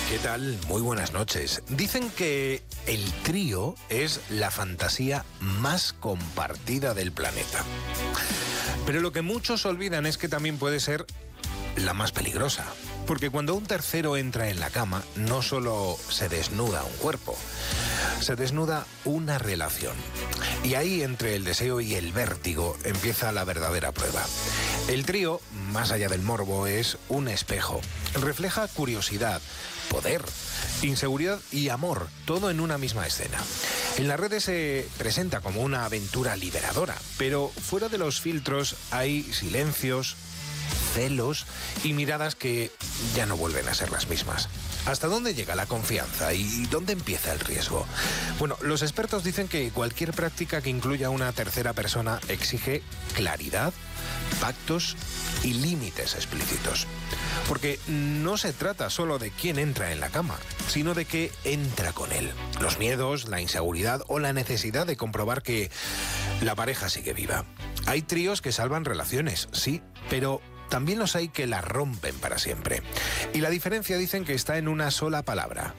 ¿Qué tal? Muy buenas noches. Dicen que el trío es la fantasía más compartida del planeta. Pero lo que muchos olvidan es que también puede ser la más peligrosa. Porque cuando un tercero entra en la cama, no solo se desnuda un cuerpo, se desnuda una relación. Y ahí, entre el deseo y el vértigo, empieza la verdadera prueba. El trío, más allá del morbo, es un espejo. Refleja curiosidad, poder, inseguridad y amor, todo en una misma escena. En las redes se presenta como una aventura liberadora, pero fuera de los filtros hay silencios, celos y miradas que ya no vuelven a ser las mismas. ¿Hasta dónde llega la confianza y dónde empieza el riesgo? Bueno, los expertos dicen que cualquier práctica que incluya a una tercera persona exige claridad, pactos y límites explícitos. Porque no se trata solo de quién entra en la cama, sino de qué entra con él. Los miedos, la inseguridad o la necesidad de comprobar que la pareja sigue viva. Hay tríos que salvan relaciones, sí, pero también los hay que las rompen para siempre. Y la diferencia, dicen, que está en una sola palabra: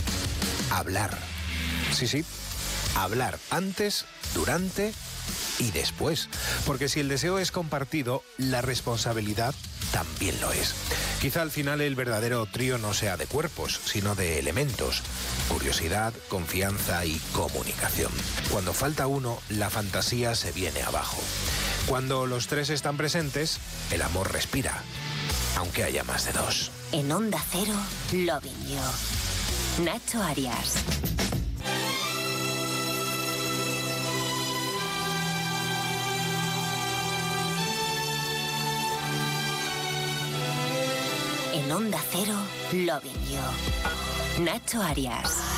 hablar. Sí, hablar antes, durante y después. Porque si el deseo es compartido, la responsabilidad también lo es. Quizá al final el verdadero trío no sea de cuerpos, sino de elementos: curiosidad, confianza y comunicación. Cuando falta uno, la fantasía se viene abajo. Cuando los tres están presentes, el amor respira, aunque haya más de dos. En Onda Cero, Loving You. Nacho Arias. En Onda Cero, Loving You. Nacho Arias.